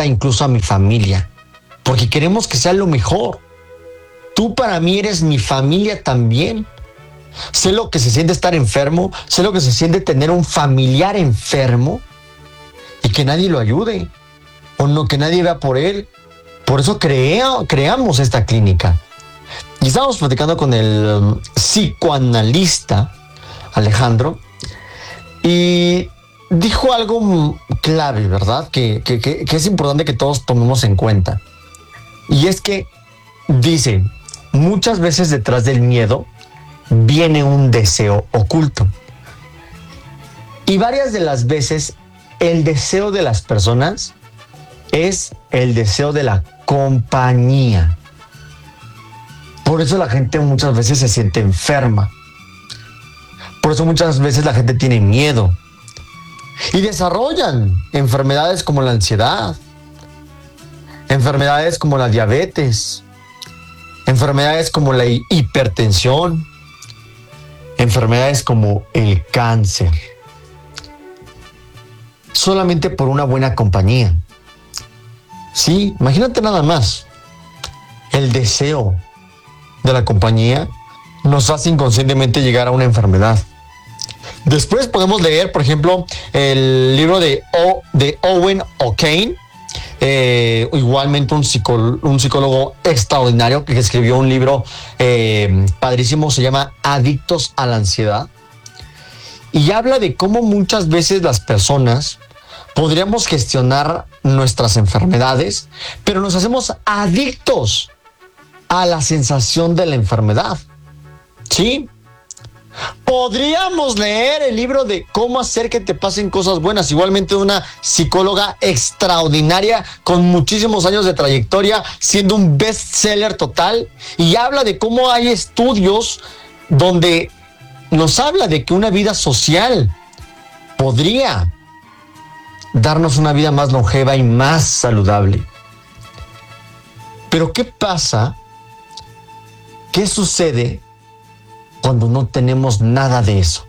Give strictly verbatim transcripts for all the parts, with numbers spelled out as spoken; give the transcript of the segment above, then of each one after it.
afecta incluso a mi familia, porque queremos que sea lo mejor. Tú para mí eres mi familia también. Sé lo que se siente estar enfermo, sé lo que se siente tener un familiar enfermo y que nadie lo ayude o no, que nadie vea por él. Por eso crea, creamos esta clínica. Y estábamos platicando con el um, psicoanalista Alejandro y dijo algo clave, ¿verdad? Que, que, que, que es importante que todos tomemos en cuenta. Y es que dice, muchas veces detrás del miedo viene un deseo oculto. Y varias de las veces el deseo de las personas es el deseo de la compañía. Por eso la gente muchas veces se siente enferma. Por eso muchas veces la gente tiene miedo. Y desarrollan enfermedades como la ansiedad, enfermedades como la diabetes, enfermedades como la hipertensión, enfermedades como el cáncer. Solamente por una buena compañía. Sí, imagínate nada más. El deseo de la compañía nos hace inconscientemente llegar a una enfermedad. Después podemos leer, por ejemplo, el libro de, o, de Owen O'Kane, eh, igualmente un, psicó, un psicólogo extraordinario que escribió un libro eh, padrísimo, se llama Adictos a la Ansiedad, y habla de cómo muchas veces las personas podríamos gestionar nuestras enfermedades, pero nos hacemos adictos a la sensación de la enfermedad. ¿Sí? Podríamos leer el libro de cómo hacer que te pasen cosas buenas, igualmente de una psicóloga extraordinaria con muchísimos años de trayectoria, siendo un bestseller total, y habla de cómo hay estudios donde nos habla de que una vida social podría darnos una vida más longeva y más saludable. Pero ¿qué pasa? ¿Qué sucede cuando no tenemos nada de eso?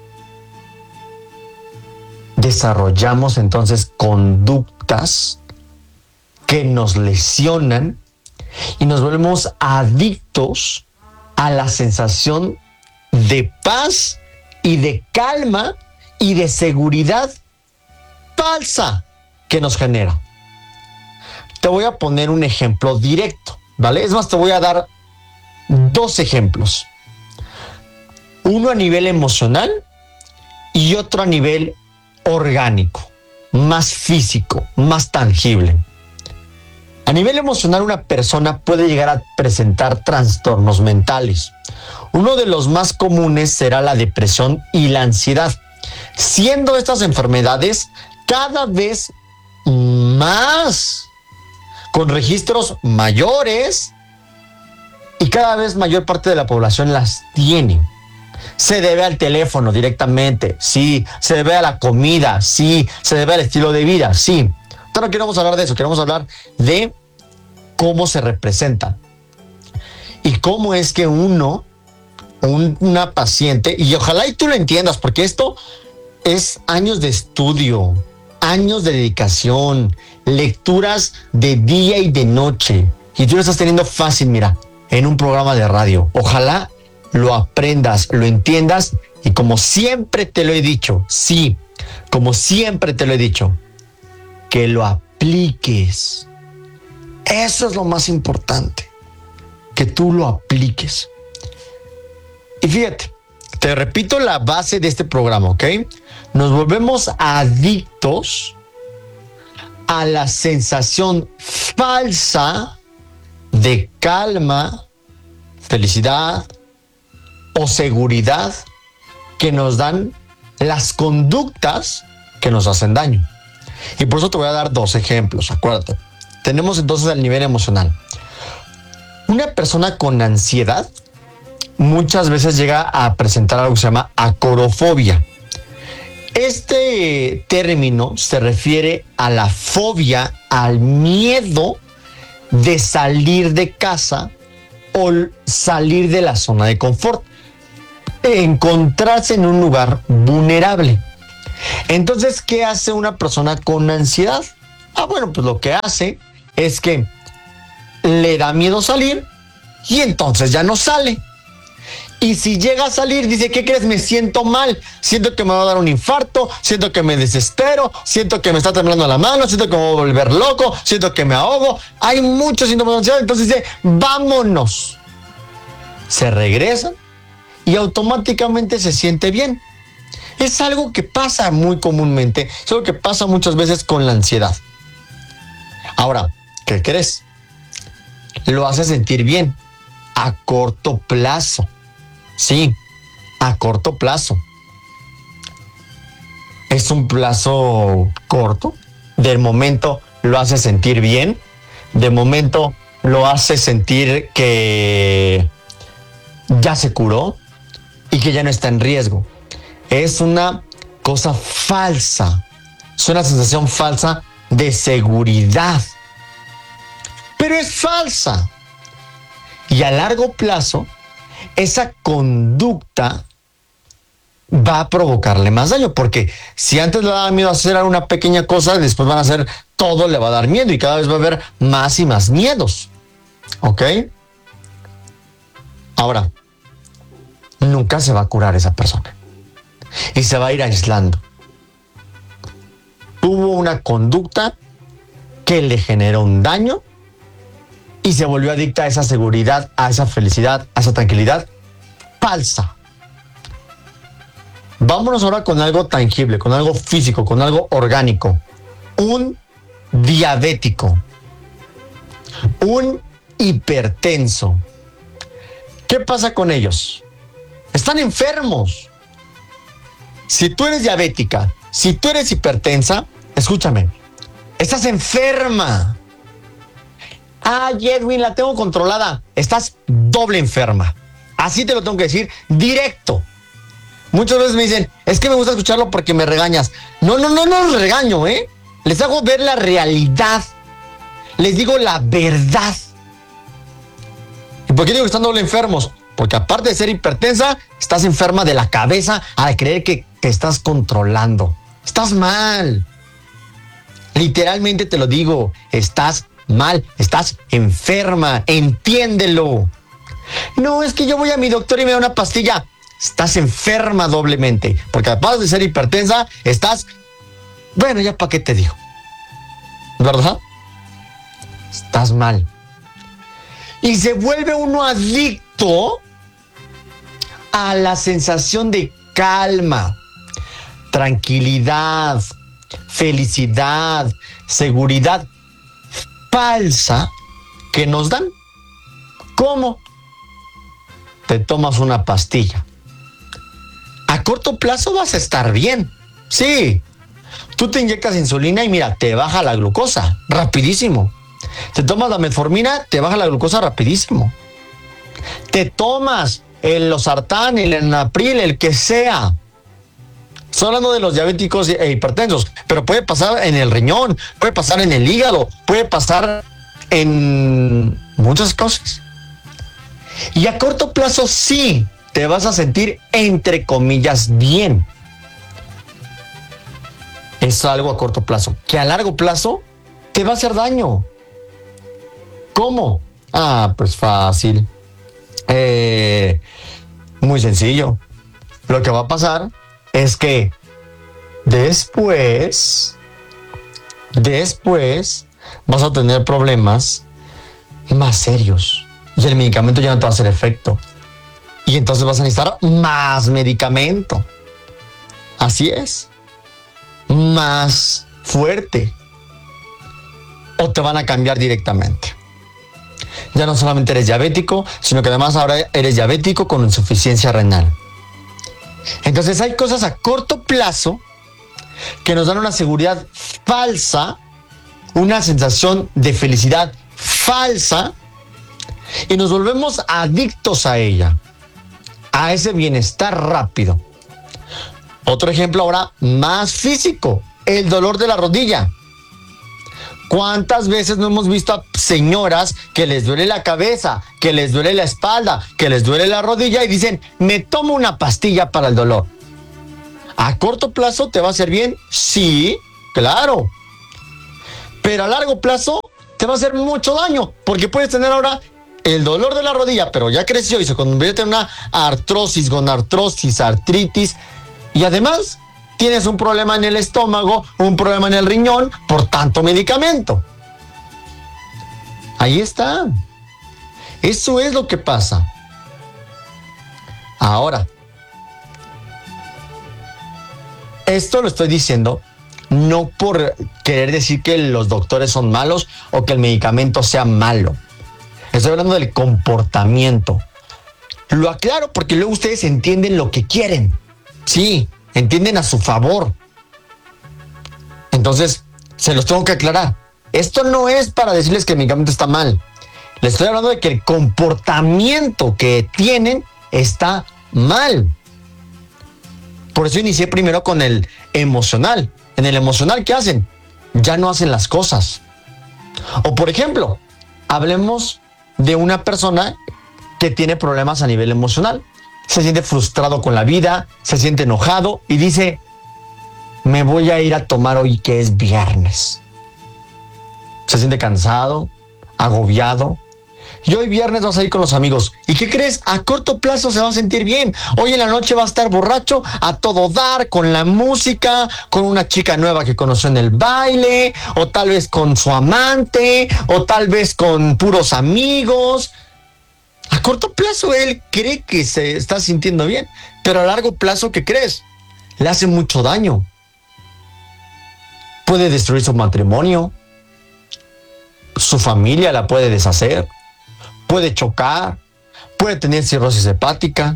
Desarrollamos entonces conductas que nos lesionan y nos volvemos adictos a la sensación de paz y de calma y de seguridad falsa que nos genera. Te voy a poner un ejemplo directo, ¿vale? Es más, te voy a dar dos ejemplos. Uno a nivel emocional y otro a nivel orgánico, más físico, más tangible. A nivel emocional, una persona puede llegar a presentar trastornos mentales. Uno de los más comunes será la depresión y la ansiedad, siendo estas enfermedades cada vez más, con registros mayores, y cada vez mayor parte de la población las tiene. Se debe al teléfono directamente, sí. Se debe a la comida, sí. Se debe al estilo de vida, sí. Pero no queremos hablar de eso, queremos hablar de cómo se representa y cómo es que uno, un, una paciente, y ojalá y tú lo entiendas, porque esto es años de estudio, años de dedicación, lecturas de día y de noche, y tú lo estás teniendo fácil, mira, en un programa de radio. Ojalá lo aprendas, lo entiendas, y como siempre te lo he dicho, sí, como siempre te lo he dicho, que lo apliques. Eso es lo más importante, que tú lo apliques. Y fíjate, te repito la base de este programa, ¿ok? Nos volvemos adictos a la sensación falsa de calma, felicidad o seguridad que nos dan las conductas que nos hacen daño. Y por eso te voy a dar dos ejemplos, acuérdate. Tenemos entonces el nivel emocional. Una persona con ansiedad muchas veces llega a presentar algo que se llama acorofobia. Este término se refiere a la fobia, al miedo de salir de casa o salir de la zona de confort, encontrarse en un lugar vulnerable. Entonces, ¿qué hace una persona con ansiedad? Ah, bueno, pues lo que hace es que le da miedo salir y entonces ya no sale. Y si llega a salir, dice, ¿qué crees? Me siento mal, siento que me va a dar un infarto, siento que me desespero, siento que me está temblando la mano, siento que me voy a volver loco, siento que me ahogo. Hay muchos síntomas de ansiedad, entonces dice, vámonos. Se regresan y automáticamente se siente bien. Es algo que pasa muy comúnmente, es algo que pasa muchas veces con la ansiedad. Ahora, ¿qué crees? Lo hace sentir bien a corto plazo. Sí, a corto plazo. Es un plazo corto. De momento lo hace sentir bien. De momento lo hace sentir que ya se curó y que ya no está en riesgo. Es una cosa falsa. Es una sensación falsa de seguridad. Pero es falsa. Y a largo plazo, esa conducta va a provocarle más daño, porque si antes le daba miedo hacer una pequeña cosa, después van a hacer todo, le va a dar miedo y cada vez va a haber más y más miedos. ¿Ok? Ahora, nunca se va a curar esa persona y se va a ir aislando. Tuvo una conducta que le generó un daño y se volvió adicta a esa seguridad, a esa felicidad, a esa tranquilidad falsa. Vámonos ahora con algo tangible, con algo físico, con algo orgánico. Un diabético, un hipertenso. ¿Qué pasa con ellos? Están enfermos. Si tú eres diabética, si tú eres hipertensa, escúchame, estás enferma. Ay, Edwin, la tengo controlada. Estás doble enferma. Así te lo tengo que decir directo. Muchas veces me dicen, es que me gusta escucharlo porque me regañas. No, no, no, no los regaño, ¿eh? Les hago ver la realidad. Les digo la verdad. ¿Y por qué digo que están doble enfermos? Porque aparte de ser hipertensa, estás enferma de la cabeza al creer que te estás controlando. Estás mal. Literalmente te lo digo, estás mal, estás enferma, entiéndelo. No, es que yo voy a mi doctor y me da una pastilla. Estás enferma doblemente, porque además de ser hipertensa, estás, bueno, ya para qué te digo, ¿verdad? Estás mal. Y se vuelve uno adicto a la sensación de calma, tranquilidad, felicidad, seguridad falsa que nos dan. ¿Cómo? Te tomas una pastilla. A corto plazo vas a estar bien. Sí. Tú te inyectas insulina y mira, te baja la glucosa rapidísimo. Te tomas la metformina, te baja la glucosa rapidísimo. Te tomas el losartán, el enalapril, el que sea. Estoy hablando de los diabéticos e hipertensos, pero puede pasar en el riñón, puede pasar en el hígado, puede pasar en muchas cosas. Y a corto plazo sí te vas a sentir, entre comillas, bien. Es algo a corto plazo, que a largo plazo te va a hacer daño. ¿Cómo? Ah, pues fácil. Eh, muy sencillo. Lo que va a pasar es que después, después vas a tener problemas más serios y el medicamento ya no te va a hacer efecto. Y entonces vas a necesitar más medicamento. Así es. Más fuerte. O te van a cambiar directamente. Ya no solamente eres diabético, sino que además ahora eres diabético con insuficiencia renal. Entonces hay cosas a corto plazo que nos dan una seguridad falsa, una sensación de felicidad falsa, y nos volvemos adictos a ella, a ese bienestar rápido. Otro ejemplo ahora más físico, el dolor de la rodilla. ¿Cuántas veces no hemos visto a señoras que les duele la cabeza, que les duele la espalda, que les duele la rodilla y dicen, me tomo una pastilla para el dolor? ¿A corto plazo te va a hacer bien? Sí, claro. pero a largo plazo te va a hacer mucho daño, porque puedes tener ahora el dolor de la rodilla, pero ya creció y se convierte en una artrosis, gonartrosis, artritis, y además tienes un problema en el estómago, un problema en el riñón por tanto medicamento. Ahí está. Eso es lo que pasa. Ahora, esto lo estoy diciendo no por querer decir que los doctores son malos o que el medicamento sea malo. Estoy hablando del comportamiento. Lo aclaro porque luego ustedes entienden lo que quieren. Sí, entienden a su favor. Entonces, se los tengo que aclarar. Esto no es para decirles que el medicamento está mal. Les estoy hablando de que el comportamiento que tienen está mal. Por eso inicié primero con el emocional. En el emocional, ¿qué hacen? Ya no hacen las cosas. O por ejemplo, hablemos de una persona que tiene problemas a nivel emocional. Se siente frustrado con la vida, se siente enojado y dice, me voy a ir a tomar hoy que es viernes. Se siente cansado, agobiado. Y hoy viernes vas a ir con los amigos. ¿Y qué crees? A corto plazo se va a sentir bien. Hoy en la noche va a estar borracho, a todo dar, con la música, con una chica nueva que conoció en el baile, o tal vez con su amante, o tal vez con puros amigos. A corto plazo él cree que se está sintiendo bien, pero a largo plazo, ¿qué crees? Le hace mucho daño. Puede destruir su matrimonio, su familia la puede deshacer, puede chocar, puede tener cirrosis hepática,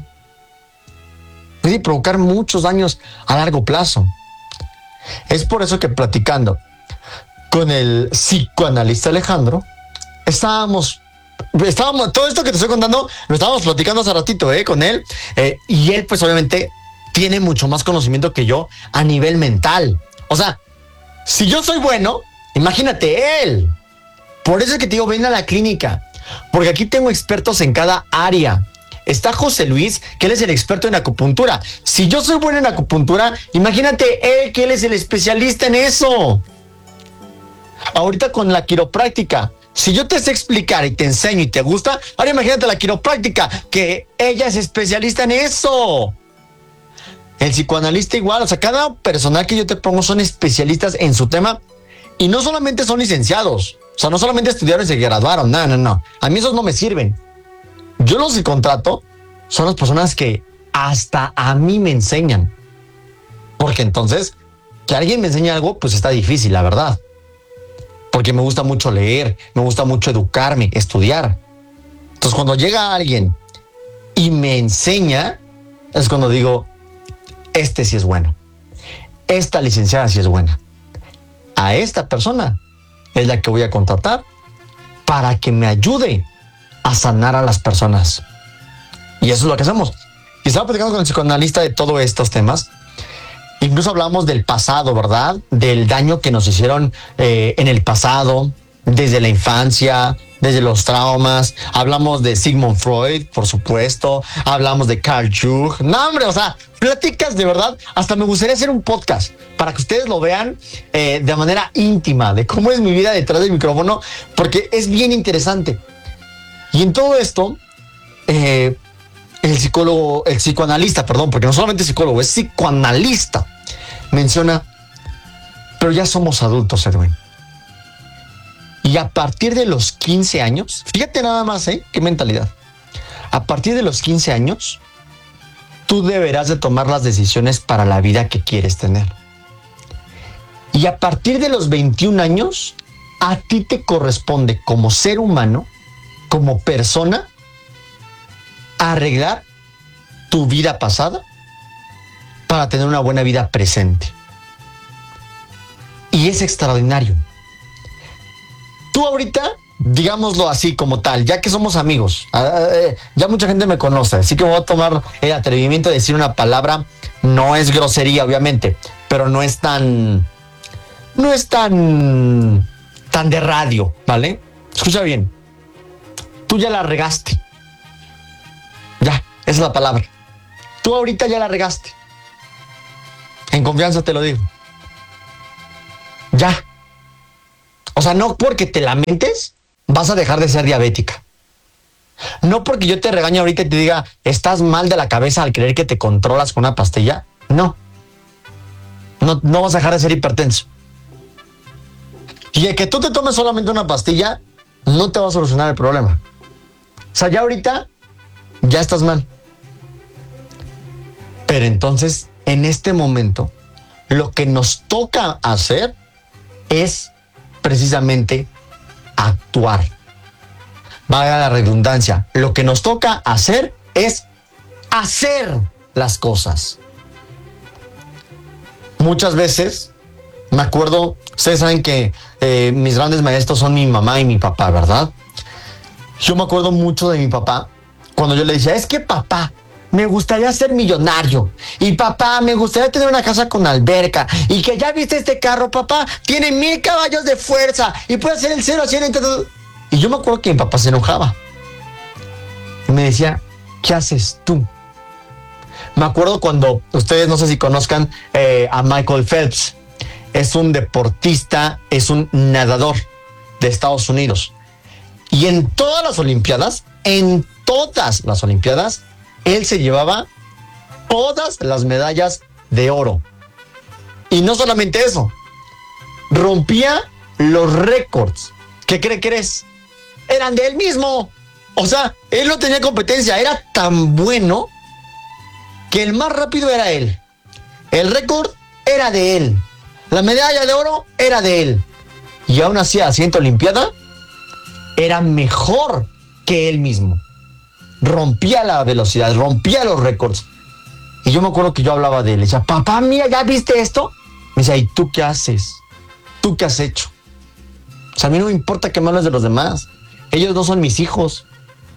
puede provocar muchos daños a largo plazo. Es por eso que platicando con el psicoanalista Alejandro, estábamos, estábamos, todo esto que te estoy contando, lo estábamos platicando hace ratito, eh, con él, eh, y él pues obviamente tiene mucho más conocimiento que yo a nivel mental. O sea, si yo soy bueno, imagínate él. Por eso es que te digo, ven a la clínica, porque aquí tengo expertos en cada área. Está José Luis, que él es el experto en acupuntura. Si yo soy bueno en acupuntura, imagínate él, que él es el especialista en eso. Ahorita con la quiropráctica, si yo te sé explicar y te enseño y te gusta, ahora imagínate la quiropráctica, que ella es especialista en eso. El psicoanalista igual, o sea, cada personal que yo te pongo son especialistas en su tema y no solamente son licenciados. O sea, no solamente estudiaron y se graduaron, no, no, no. A mí esos no me sirven. Yo los que contrato son las personas que hasta a mí me enseñan. Porque entonces, que alguien me enseñe algo, pues está difícil, la verdad. Porque me gusta mucho leer, me gusta mucho educarme, estudiar. Entonces, cuando llega alguien y me enseña, es cuando digo, este sí es bueno. Esta licenciada sí es buena. A esta persona es la que voy a contratar para que me ayude a sanar a las personas. Y eso es lo que hacemos. Y estaba platicando con el psicoanalista de todos estos temas. Incluso hablamos del pasado, ¿verdad? Del daño que nos hicieron eh, en el pasado, desde la infancia, desde los traumas. Hablamos de Sigmund Freud, por supuesto. Hablamos de Carl Jung. No, hombre, o sea, pláticas de verdad. Hasta me gustaría hacer un podcast para que ustedes lo vean eh, de manera íntima, de cómo es mi vida detrás del micrófono, porque es bien interesante. Y en todo esto, eh, el psicólogo, el psicoanalista, perdón, porque no solamente es psicólogo, es psicoanalista, menciona, pero ya somos adultos, Edwin. Y a partir de los quince años, fíjate nada más, ¿eh? Qué mentalidad. A partir de los quince años, tú deberás de tomar las decisiones para la vida que quieres tener. Y a partir de los veintiún años, a ti te corresponde como ser humano, como persona, arreglar tu vida pasada para tener una buena vida presente. Y es extraordinario. Tú ahorita, digámoslo así como tal, ya que somos amigos, ya mucha gente me conoce, así que voy a tomar el atrevimiento de decir una palabra, no es grosería obviamente, pero no es tan, no es tan, tan de radio, ¿vale? Escucha bien, tú ya la regaste, ya, esa es la palabra, tú ahorita ya la regaste, en confianza te lo digo, ya. O sea, no porque te lamentes vas a dejar de ser diabética. No porque yo te regañe ahorita y te diga, estás mal de la cabeza al creer que te controlas con una pastilla. No. No, no vas a dejar de ser hipertenso. Y el que tú te tomes solamente una pastilla no te va a solucionar el problema. O sea, ya ahorita ya estás mal. Pero entonces, en este momento, lo que nos toca hacer es precisamente actuar. Valga la redundancia, lo que nos toca hacer es hacer las cosas. Muchas veces, me acuerdo, ustedes saben que eh, mis grandes maestros son mi mamá y mi papá, ¿verdad? Yo me acuerdo mucho de mi papá, cuando yo le decía, es que papá, me gustaría ser millonario. Y papá, me gustaría tener una casa con alberca. Y que ya viste este carro, papá, tiene mil caballos de fuerza. Y puede hacer el cero a cien entre todo. Y yo me acuerdo que mi papá se enojaba. Y me decía, ¿qué haces tú? Me acuerdo cuando, ustedes no sé si conozcan eh, a Michael Phelps. Es un deportista, es un nadador de Estados Unidos. Y en todas las Olimpiadas, en todas las Olimpiadas, él se llevaba todas las medallas de oro. Y no solamente eso, rompía los récords. ¿Qué cree que eres? Eran de él mismo. O sea, él no tenía competencia, era tan bueno que el más rápido era él. El récord era de él. La medalla de oro era de él. Y aún así, a la siguiente Olimpiada, era mejor que él mismo. Rompía la velocidad, rompía los récords. Y yo me acuerdo que yo hablaba de él. Le decía, papá, mira, ¿ya viste esto? Me decía, ¿y tú qué haces? ¿Tú qué has hecho? O sea, a mí no me importa que me hables de los demás. Ellos no son mis hijos.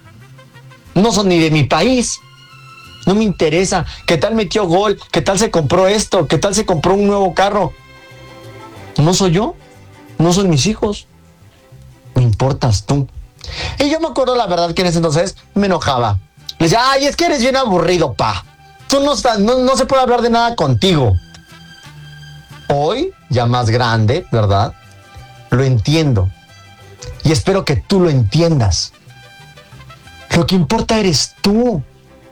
No son ni de mi país. No me interesa. ¿Qué tal metió gol? ¿Qué tal se compró esto? ¿Qué tal se compró un nuevo carro? No soy yo. No son mis hijos. Me importas tú. Y yo me acuerdo la verdad que en ese entonces me enojaba. Le decía, ay, es que eres bien aburrido, pa. Tú no, estás, no, no se puede hablar de nada contigo. Hoy, ya más grande, ¿verdad? Lo entiendo. Y espero que tú lo entiendas. Lo que importa eres tú.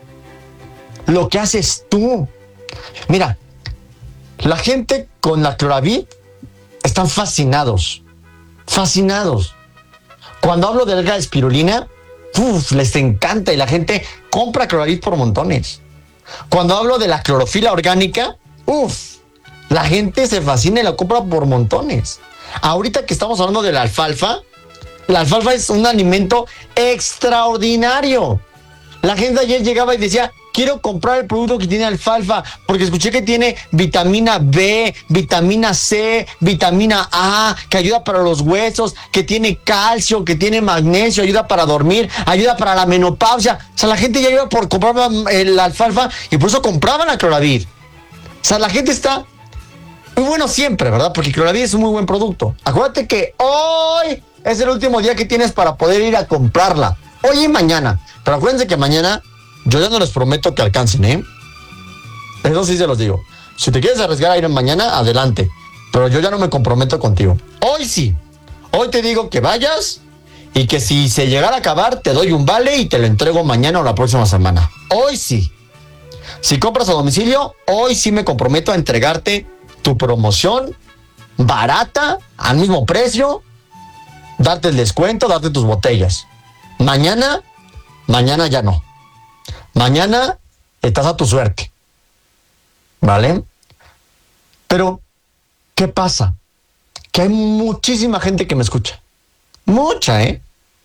Lo que haces tú. Mira, la gente con la Cloravit están fascinados. Fascinados. Cuando hablo de alga de espirulina, uf, les encanta y la gente compra Cloravit por montones. Cuando hablo de la clorofila orgánica, uff, la gente se fascina y la compra por montones. Ahorita que estamos hablando de la alfalfa, la alfalfa es un alimento extraordinario. La gente ayer llegaba y decía, quiero comprar el producto que tiene alfalfa porque escuché que tiene vitamina B, vitamina C, vitamina A, que ayuda para los huesos, que tiene calcio, que tiene magnesio, ayuda para dormir, ayuda para la menopausia. O sea, la gente ya iba por comprar la alfalfa y por eso compraban la Cloravit. O sea, la gente está muy bueno siempre, ¿verdad? Porque Cloravit es un muy buen producto. Acuérdate que hoy es el último día que tienes para poder ir a comprarla. Hoy y mañana. Pero acuérdense que mañana yo ya no les prometo que alcancen, ¿eh? Eso sí se los digo. Si te quieres arriesgar a ir mañana, adelante. Pero yo ya no me comprometo contigo. Hoy sí. Hoy te digo que vayas y que si se llegara a acabar, te doy un vale y te lo entrego mañana o la próxima semana. Hoy sí. Si compras a domicilio, hoy sí me comprometo a entregarte tu promoción barata, al mismo precio, darte el descuento, darte tus botellas. Mañana, mañana ya no. Mañana estás a tu suerte. ¿Vale? Pero, ¿qué pasa? Que hay muchísima gente que me escucha. Mucha, ¿eh?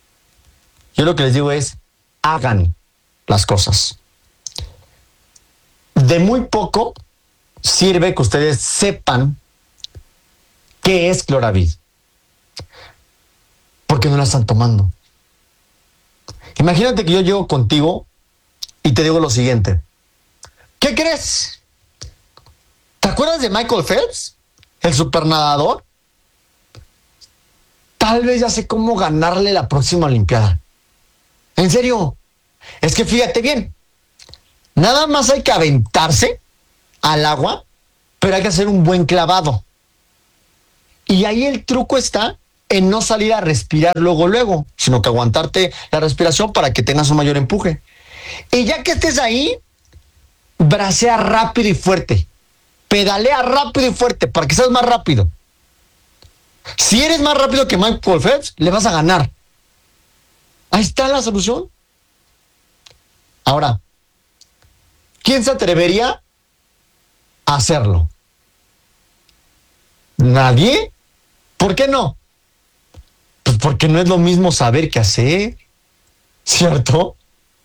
Yo lo que les digo es, hagan las cosas. De muy poco sirve que ustedes sepan qué es Cloravit. Porque no la están tomando. Imagínate que yo llego contigo y te digo lo siguiente. ¿Qué crees? ¿Te acuerdas de Michael Phelps? El supernadador. Tal vez ya sé cómo ganarle la próxima Olimpiada. En serio. Es que fíjate bien. Nada más hay que aventarse al agua, pero hay que hacer un buen clavado. Y ahí el truco está en no salir a respirar luego, luego, sino que aguantarte la respiración para que tengas un mayor empuje. Y ya que estés ahí, bracea rápido y fuerte. Pedalea rápido y fuerte para que seas más rápido. Si eres más rápido que Michael Phelps, le vas a ganar. Ahí está la solución. Ahora, ¿quién se atrevería a hacerlo? ¿Nadie? ¿Por qué no? Pues porque no es lo mismo saber que hacer, ¿cierto?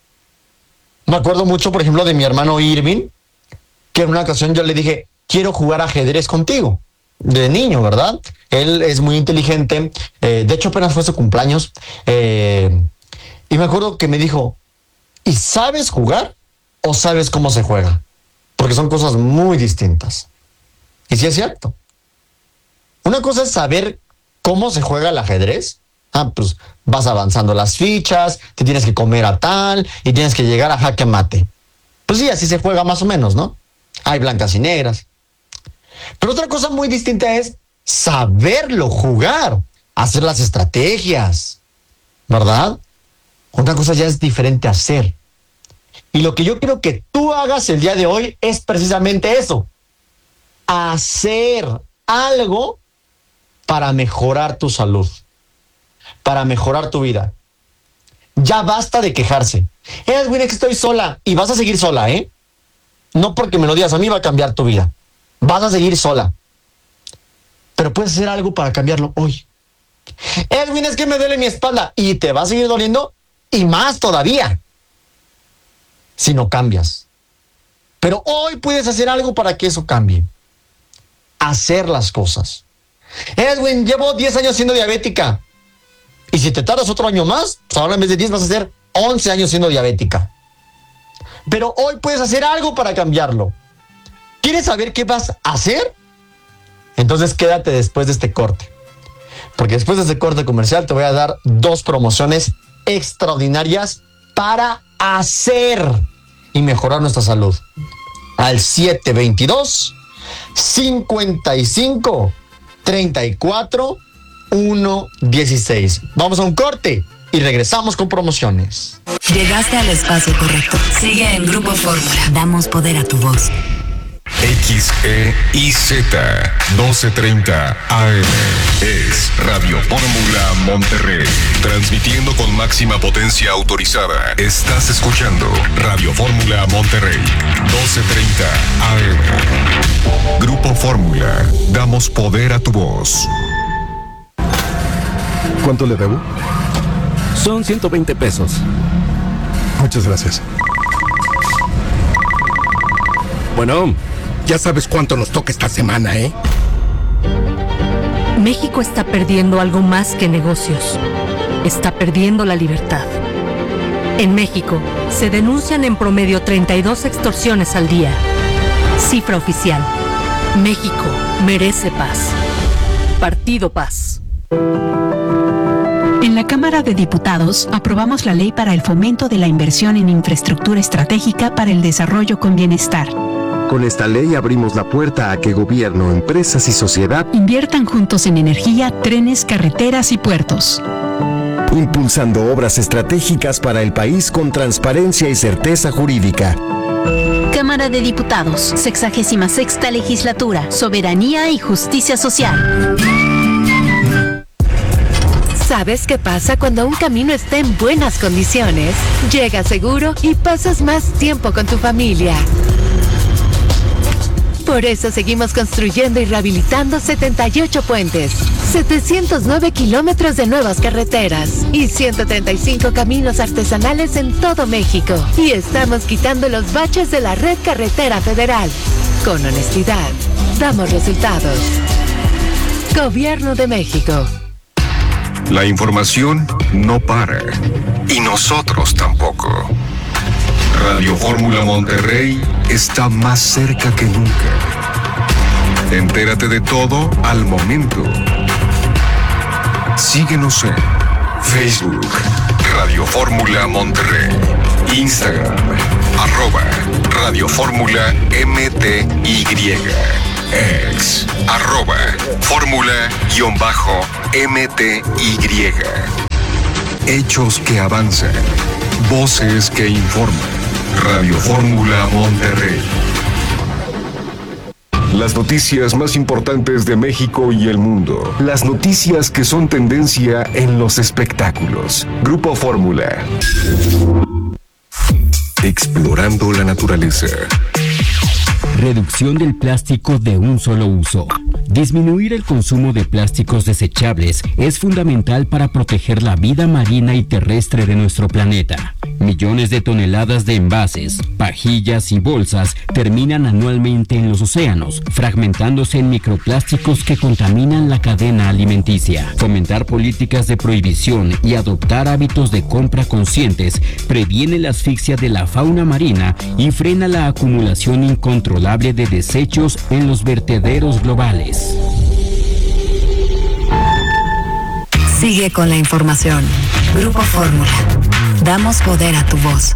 Me acuerdo mucho, por ejemplo, de mi hermano Irving, que en una ocasión yo le dije, quiero jugar ajedrez contigo, de niño, ¿verdad? Él es muy inteligente, eh, de hecho apenas fue su cumpleaños, eh, y me acuerdo que me dijo, ¿y sabes jugar o sabes cómo se juega? Porque son cosas muy distintas. Y sí es cierto. Una cosa es saber cómo se juega el ajedrez. Ah, pues vas avanzando las fichas, te tienes que comer a tal y tienes que llegar a jaque mate. Pues sí, así se juega más o menos, ¿no? Hay blancas y negras. Pero otra cosa muy distinta es saberlo jugar, hacer las estrategias, ¿verdad? Una cosa ya es diferente a hacer. Y lo que yo quiero que tú hagas el día de hoy es precisamente eso. Hacer algo para mejorar tu salud, para mejorar tu vida. Ya basta de quejarse. Edwin, es que estoy sola. Y vas a seguir sola, ¿eh? No porque me lo digas a mí va a cambiar tu vida. Vas a seguir sola. Pero puedes hacer algo para cambiarlo hoy. Edwin, es que me duele mi espalda. Y te va a seguir doliendo y más todavía si no cambias. Pero hoy puedes hacer algo para que eso cambie. Hacer las cosas. Edwin, llevo diez años siendo diabética. Y si te tardas otro año más, pues ahora en vez de diez vas a hacer once años siendo diabética. Pero hoy puedes hacer algo para cambiarlo. ¿Quieres saber qué vas a hacer? Entonces quédate después de este corte. Porque después de este corte comercial te voy a dar dos promociones extraordinarias para hacer y mejorar nuestra salud. Al siete veintidós, cincuenta y cinco, treinta y cuatro, uno dieciséis. Vamos a un corte y regresamos con promociones. Llegaste al espacio correcto. Sigue en Grupo Fórmula. Damos poder a tu voz. X E I Z doce treinta A M es Radio Fórmula Monterrey, transmitiendo con máxima potencia autorizada. Estás escuchando Radio Fórmula Monterrey, doce treinta A M. Grupo Fórmula, damos poder a tu voz. ¿Cuánto le debo? Son ciento veinte pesos. Muchas gracias. Bueno, ya sabes cuánto nos toca esta semana, ¿eh? México está perdiendo algo más que negocios. Está perdiendo la libertad. En México, se denuncian en promedio treinta y dos extorsiones al día. Cifra oficial. México merece paz. Partido Paz. En la Cámara de Diputados aprobamos la ley para el fomento de la inversión en infraestructura estratégica para el desarrollo con bienestar. Con esta ley abrimos la puerta a que gobierno, empresas y sociedad inviertan juntos en energía, trenes, carreteras y puertos. Impulsando obras estratégicas para el país con transparencia y certeza jurídica. Cámara de Diputados, sexagésima sexta legislatura, soberanía y justicia social. ¿Sabes qué pasa cuando un camino está en buenas condiciones? Llegas seguro y pasas más tiempo con tu familia. Por eso seguimos construyendo y rehabilitando setenta y ocho puentes, setecientos nueve kilómetros de nuevas carreteras y ciento treinta y cinco caminos artesanales en todo México. Y estamos quitando los baches de la red carretera federal. Con honestidad, damos resultados. Gobierno de México. La información no para. Y nosotros tampoco. Radio Fórmula Monterrey está más cerca que nunca. Entérate de todo al momento. Síguenos en Facebook, Radio Fórmula Monterrey, Instagram, arroba Radio Fórmula M T Y, X, arroba, fórmula guión bajo M T Y. Hechos que avanzan, voces que informan. Radio Fórmula Monterrey. Las noticias más importantes de México y el mundo. Las noticias que son tendencia en los espectáculos. Grupo Fórmula. Explorando la naturaleza. Reducción del plástico de un solo uso. Disminuir el consumo de plásticos desechables es fundamental para proteger la vida marina y terrestre de nuestro planeta. Millones de toneladas de envases, pajillas y bolsas terminan anualmente en los océanos, fragmentándose en microplásticos que contaminan la cadena alimenticia. Fomentar políticas de prohibición y adoptar hábitos de compra conscientes previene la asfixia de la fauna marina y frena la acumulación incontrolable de desechos en los vertederos globales. Sigue con la información. Grupo Fórmula. Damos poder a tu voz.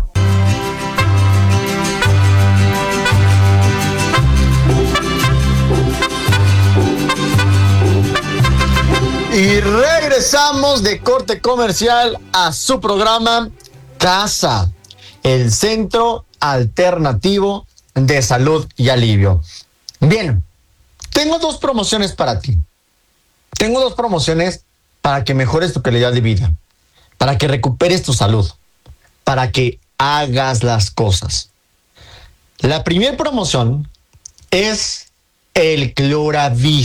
Y regresamos de corte comercial a su programa Casa, el centro alternativo de salud y alivio. Bien, tengo dos promociones para ti. Tengo dos promociones para que mejores tu calidad de vida, para que recuperes tu salud, para que hagas las cosas. La primera promoción es el Cloravid.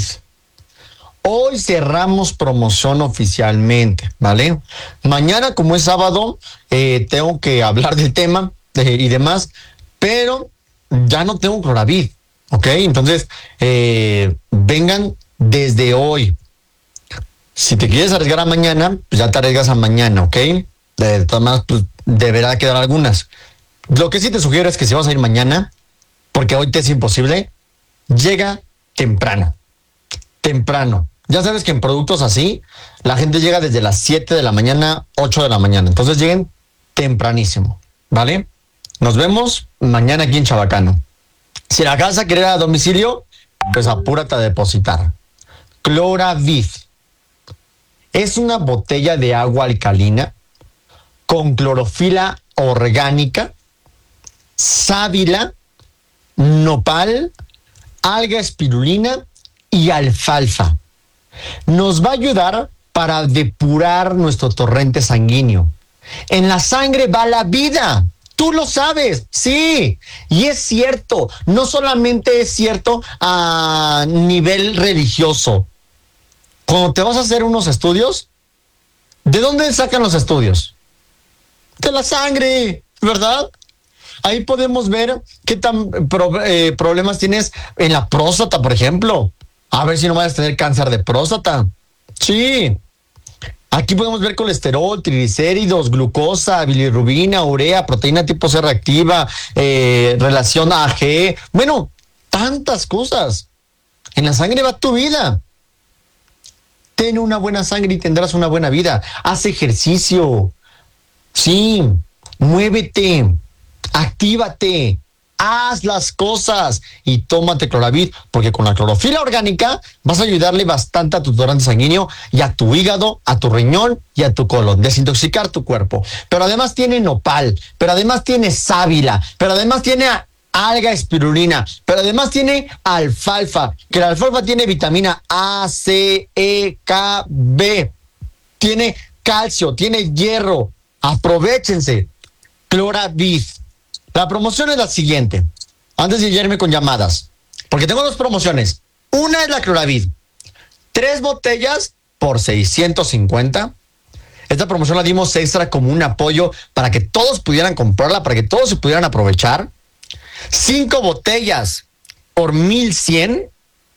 Hoy cerramos promoción oficialmente, ¿vale? Mañana, como es sábado, eh, tengo que hablar del tema eh, y demás, pero ya no tengo Cloravid, ¿ok? Entonces, eh, vengan desde hoy. Si te quieres arriesgar a mañana, pues ya te arriesgas a mañana, ¿ok? De todas maneras, pues deberá quedar algunas. Lo que sí te sugiero es que si vas a ir mañana, porque hoy te es imposible, llega temprano. Temprano. Ya sabes que en productos así, la gente llega desde las siete de la mañana, ocho de la mañana. Entonces lleguen tempranísimo, ¿vale? Nos vemos mañana aquí en Chabacano. Si la casa quiere ir a domicilio, pues apúrate a depositar. Cloravid. Es una botella de agua alcalina con clorofila orgánica, sábila, nopal, alga espirulina y alfalfa. Nos va a ayudar para depurar nuestro torrente sanguíneo. En la sangre va la vida. Tú lo sabes, sí. Y es cierto, no solamente es cierto a nivel religioso. Cuando te vas a hacer unos estudios, ¿de dónde sacan los estudios? De la sangre, ¿verdad? Ahí podemos ver qué tan pro, eh, problemas tienes en la próstata, por ejemplo. A ver si no vas a tener cáncer de próstata. Sí. Aquí podemos ver colesterol, triglicéridos, glucosa, bilirrubina, urea, proteína tipo C reactiva, eh, relación A G. Bueno, tantas cosas. En la sangre va tu vida. Ten una buena sangre y tendrás una buena vida. Haz ejercicio. Sí. Muévete. Actívate. Haz las cosas y tómate Cloravid, porque con la clorofila orgánica vas a ayudarle bastante a tu torrente sanguíneo y a tu hígado, a tu riñón y a tu colon, desintoxicar tu cuerpo. Pero además tiene nopal, pero además tiene sábila, pero además tiene alga espirulina, pero además tiene alfalfa, que la alfalfa tiene vitamina A, C, E, K, B, tiene calcio, tiene hierro. Aprovéchense. Cloravid. La promoción es la siguiente. Antes de irme con llamadas, porque tengo dos promociones. Una es la Cloravid. Tres botellas por seiscientos cincuenta. Esta promoción la dimos extra como un apoyo para que todos pudieran comprarla, para que todos se pudieran aprovechar. Cinco botellas por mil cien.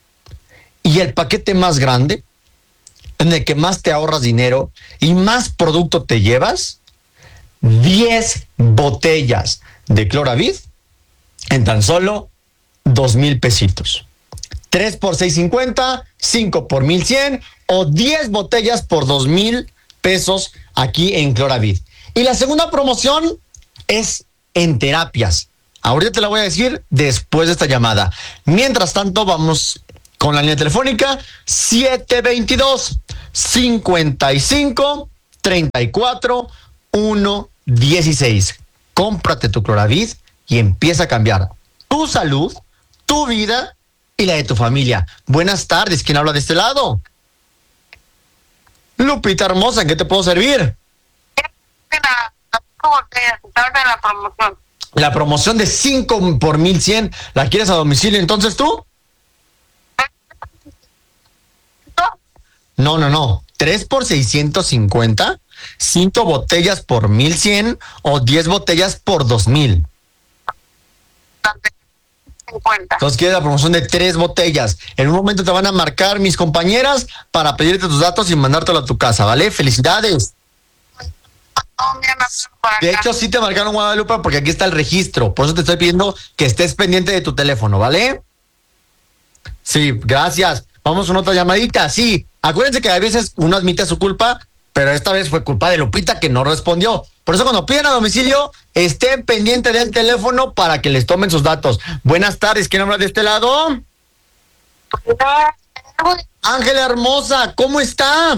Y el paquete más grande, en el que más te ahorras dinero y más producto te llevas, diez botellas de Cloravid en tan solo dos mil pesitos. Tres por seis cincuenta, cinco por mil cien o diez botellas por dos mil pesos aquí en Cloravid. Y la segunda promoción es en terapias. Ahorita te la voy a decir después de esta llamada. Mientras tanto, vamos con la línea telefónica siete veintidós, cincuenta y cinco, treinta y cuatro, ciento dieciséis. Cómprate tu Cloravid y empieza a cambiar tu salud, tu vida y la de tu familia. Buenas tardes, ¿quién habla de este lado? Lupita hermosa, ¿en qué te puedo servir? La promoción. La promoción de cinco por mil cien, ¿la quieres a domicilio entonces tú? No, no, no. tres por seiscientos cincuenta, cinco botellas por mil cien o diez botellas por dos mil. Entonces quieres la promoción de tres botellas. En un momento te van a marcar mis compañeras para pedirte tus datos y mandártelo a tu casa, ¿vale? ¡Felicidades! De hecho, sí te marcaron, Guadalupe, porque aquí está el registro. Por eso te estoy pidiendo que estés pendiente de tu teléfono, ¿vale? Sí, gracias. Vamos a una otra llamadita. Sí, acuérdense que a veces uno admite su culpa, pero esta vez fue culpa de Lupita que no respondió. Por eso cuando piden a domicilio, estén pendientes del teléfono para que les tomen sus datos. Buenas tardes, ¿quién habla de este lado? Ángela hermosa, ¿cómo está?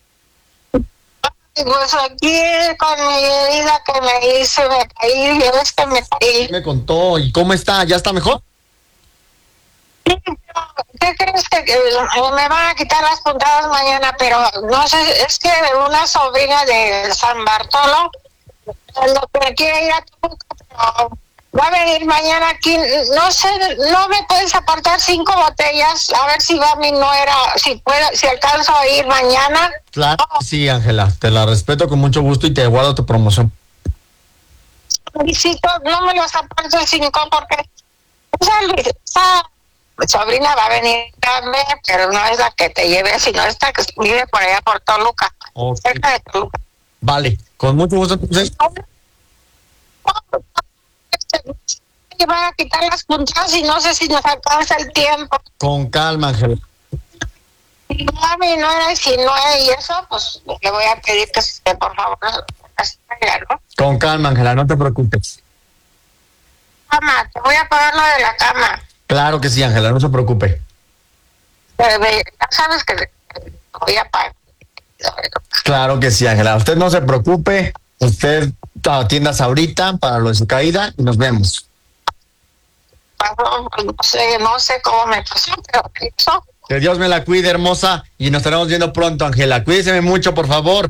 Pues aquí con mi herida que me hice, me caí, ya ves que me caí. Me contó, ¿y cómo está? ¿Ya está mejor? Sí, ¿qué crees que, que me van a quitar las puntadas mañana? Pero no sé, es que una sobrina de San Bartolo, lo que quiere ir a Toluca, pero va a venir mañana aquí, no sé, no me puedes apartar cinco botellas, a ver si va mi nuera, si puedo, si alcanzo a ir mañana. Claro, sí, Ángela, te la respeto con mucho gusto y te guardo tu promoción. Visito, no me los aparto cinco porque esa, esa sobrina va a venir a ver, pero no es la que te lleve, sino esta que vive por allá por Toluca, okay. Cerca de Toluca. Vale, con mucho gusto entonces. Que van a quitar las puntadas y no sé si nos alcanza el tiempo. Con calma, Ángel. Si no, a mi nuera, si no hay eso, pues le voy a pedir que esté, por favor, así, ¿no? Con calma, Ángela, no te preocupes. Cama, te voy a pagar lo de la cama. Claro que sí, Ángela, no se preocupe. Pero, ya sabes que voy a pagar. Claro que sí, Ángela, usted no se preocupe, usted atiendas ahorita para lo de su caída y nos vemos. No sé, no sé cómo me pasó, pero eso. Que Dios me la cuide, hermosa, y nos estaremos viendo pronto, Ángela. Cuídese mucho, por favor.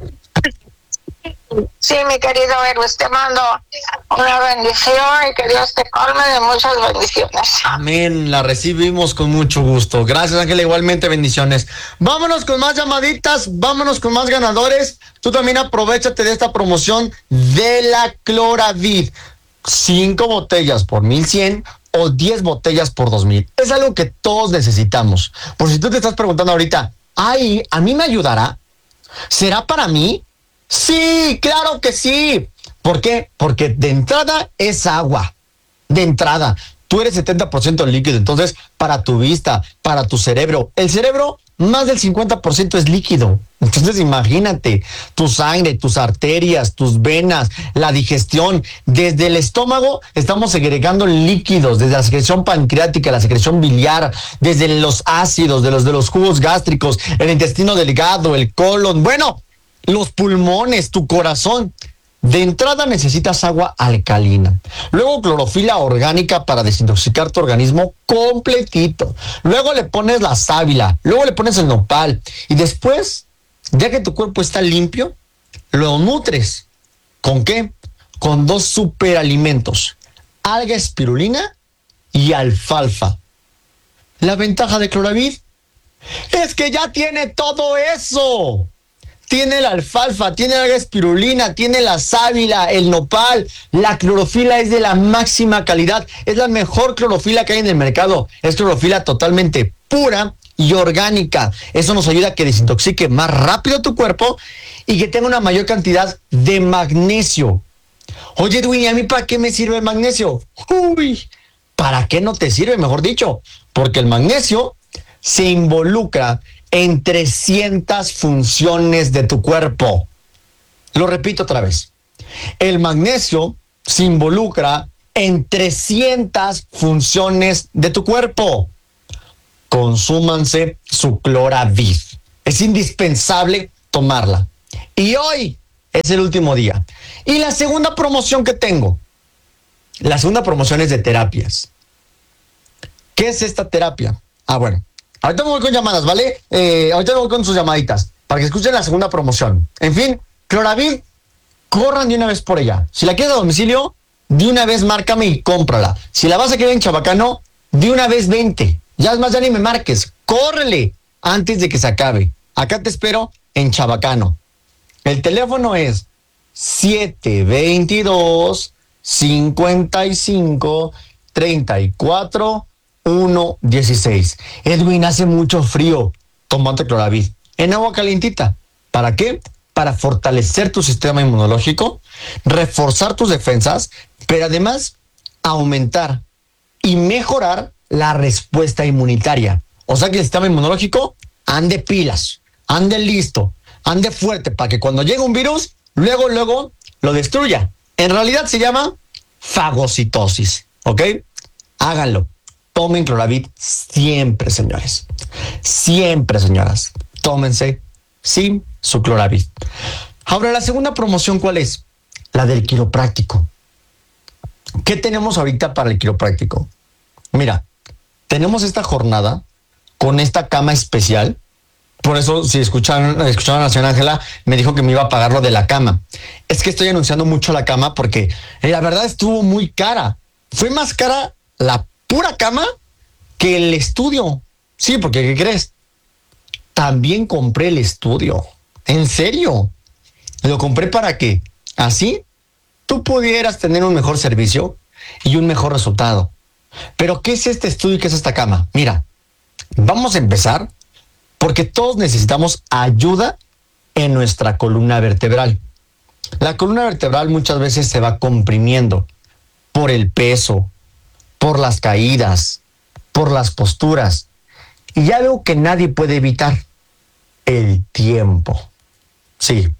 Sí, mi querido héroe, te mando una bendición y que Dios te colme de muchas bendiciones. Amén, la recibimos con mucho gusto. Gracias, Ángela, igualmente bendiciones. Vámonos con más llamaditas, vámonos con más ganadores. Tú también aprovechate de esta promoción de la Cloravid. Cinco botellas por mil cien o diez botellas por dos mil. Es algo que todos necesitamos. Por si tú te estás preguntando ahorita, ay, ¿a mí me ayudará? ¿Será para mí? Sí, claro que sí. ¿Por qué? Porque de entrada es agua. De entrada, tú eres setenta por ciento líquido. Entonces, para tu vista, para tu cerebro, el cerebro, más del cincuenta por ciento es líquido. Entonces, imagínate, tu sangre, tus arterias, tus venas, la digestión. Desde el estómago estamos segregando líquidos, desde la secreción pancreática, la secreción biliar, desde los ácidos, de los de los jugos gástricos, el intestino delgado, el colon, bueno, los pulmones, tu corazón. De entrada necesitas agua alcalina, luego clorofila orgánica para desintoxicar tu organismo completito, luego le pones la sábila, luego le pones el nopal y después, ya que tu cuerpo está limpio, lo nutres. ¿Con qué? Con dos superalimentos, alga espirulina y alfalfa. La ventaja de Cloravid es que ya tiene todo eso. Tiene la alfalfa, tiene la espirulina, tiene la sábila, el nopal. La clorofila es de la máxima calidad. Es la mejor clorofila que hay en el mercado. Es clorofila totalmente pura y orgánica. Eso nos ayuda a que desintoxique más rápido tu cuerpo y que tenga una mayor cantidad de magnesio. Oye, Edwin, ¿y a mí para qué me sirve el magnesio? Uy, ¿para qué no te sirve, mejor dicho? Porque el magnesio se involucra en trescientas funciones de tu cuerpo. Lo repito otra vez. El magnesio se involucra en en trescientas funciones de tu cuerpo. Consúmanse su Cloravid. Es indispensable tomarla. Y hoy es el último día. Y la segunda promoción que tengo, la segunda promoción es de terapias. ¿Qué es esta terapia? Ah, bueno, ahorita me voy con llamadas, ¿vale? Eh, ahorita me voy con sus llamaditas para que escuchen la segunda promoción. En fin, Cloravid, corran de una vez por ella. Si la quieres a domicilio, de una vez márcame y cómprala. Si la vas a querer en Chabacano, de una vez vente. Ya es más, ya ni me marques. Córrele antes de que se acabe. Acá te espero en Chabacano. El teléfono es siete veintidós, cincuenta y cinco, treinta y cuatro, uno dieciséis. Edwin, hace mucho frío. Tómate Cloravid en agua calientita. ¿Para qué? Para fortalecer tu sistema inmunológico, reforzar tus defensas, pero además aumentar y mejorar la respuesta inmunitaria. O sea que el sistema inmunológico ande pilas, ande listo, ande fuerte para que cuando llegue un virus, luego, luego lo destruya. En realidad se llama fagocitosis, ¿ok? Háganlo. Tomen Cloravid siempre, señores. Siempre, señoras. Tómense, sí, su Cloravid. Ahora, la segunda promoción, ¿cuál es? La del quiropráctico. ¿Qué tenemos ahorita para el quiropráctico? Mira, tenemos esta jornada con esta cama especial. Por eso, si escucharon, escucharon a la señora Ángela, me dijo que me iba a pagar lo de la cama. Es que estoy anunciando mucho la cama porque la verdad estuvo muy cara. Fue más cara la pura cama que el estudio. Sí, porque ¿qué crees? También compré el estudio. ¿En serio? Lo compré para que así tú pudieras tener un mejor servicio y un mejor resultado. Pero ¿qué es este estudio y qué es esta cama? Mira, vamos a empezar porque todos necesitamos ayuda en nuestra columna vertebral. La columna vertebral muchas veces se va comprimiendo por el peso, por las caídas, por las posturas. Y algo que nadie puede evitar, el tiempo. Sí.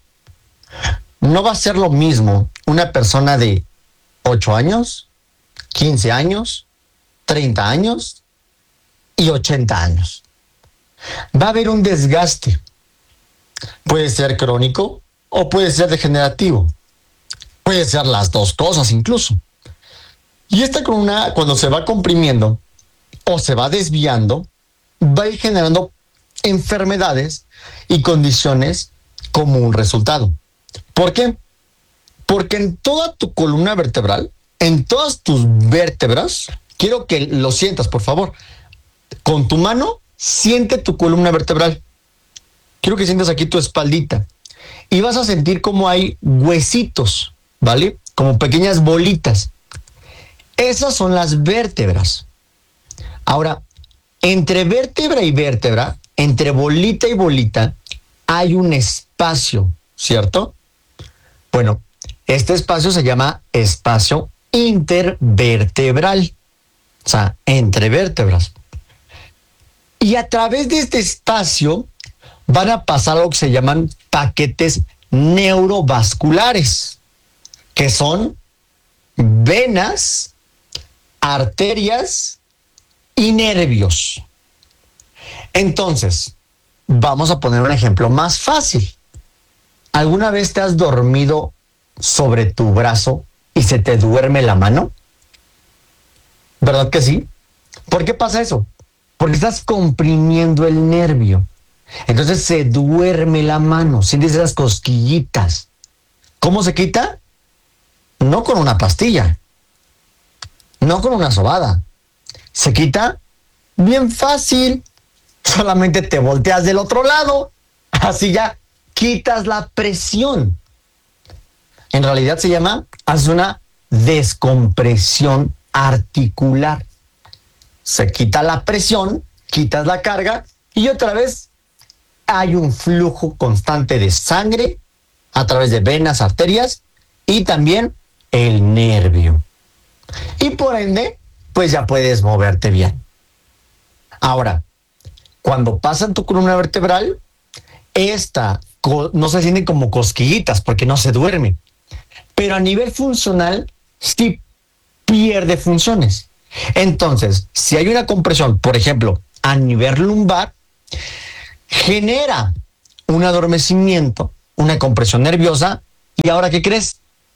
No va a ser lo mismo una persona de ocho años, quince años, treinta años y ochenta años. Va a haber un desgaste. Puede ser crónico o puede ser degenerativo. Puede ser las dos cosas incluso. Y esta columna, cuando se va comprimiendo o se va desviando, va a ir generando enfermedades y condiciones como un resultado. ¿Por qué? Porque en toda tu columna vertebral, en todas tus vértebras, quiero que lo sientas, por favor. Con tu mano, siente tu columna vertebral. Quiero que sientas aquí tu espaldita. Y vas a sentir como hay huesitos, ¿vale? Como pequeñas bolitas. Esas son las vértebras. Ahora, entre vértebra y vértebra, entre bolita y bolita, hay un espacio, ¿cierto? Bueno, este espacio se llama espacio intervertebral, o sea, entre vértebras. Y a través de este espacio van a pasar lo que se llaman paquetes neurovasculares, que son venas, arterias y nervios. Entonces, vamos a poner un ejemplo más fácil. ¿Alguna vez te has dormido sobre tu brazo y se te duerme la mano? ¿Verdad que sí? ¿Por qué pasa eso? Porque estás comprimiendo el nervio. Entonces se duerme la mano, sientes esas cosquillitas. ¿Cómo se quita? No con una pastilla, no con una sobada. Se quita bien fácil. Solamente te volteas del otro lado. Así ya quitas la presión. En realidad se llama, haces una descompresión articular. Se quita la presión, quitas la carga y otra vez hay un flujo constante de sangre a través de venas, arterias y también el nervio. Y por ende, pues ya puedes moverte bien. Ahora, cuando pasa en tu columna vertebral, esta no se sienten como cosquillitas porque no se duerme. Pero a nivel funcional, sí pierde funciones. Entonces, si hay una compresión, por ejemplo, a nivel lumbar, genera un adormecimiento, una compresión nerviosa, y ahora, ¿qué crees?